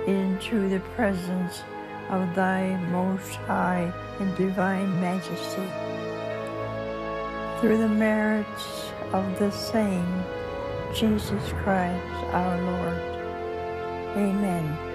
into the presence of thy most high and divine majesty. Through the merits of the same Jesus Christ our Lord. Amen.